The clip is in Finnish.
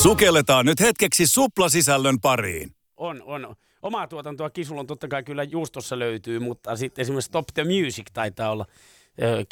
Sukelletaan nyt hetkeksi suplasisällön pariin. On. Omaa tuotantoa Kisulon totta kai kyllä juustossa löytyy, mutta sitten esimerkiksi Stop the Music taitaa olla